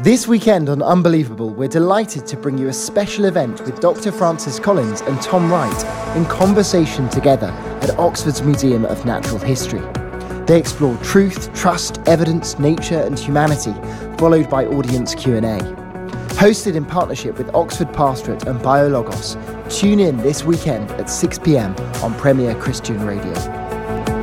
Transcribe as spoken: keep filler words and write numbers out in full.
This weekend on Unbelievable, we're delighted to bring you a special event with Doctor Francis Collins and Tom Wright in conversation together at Oxford's Museum of Natural History. They explore truth, trust, evidence, nature and humanity, followed by audience Q and A. Hosted in partnership with Oxford Pastorate and BioLogos, tune in this weekend at six p.m. on Premier Christian Radio.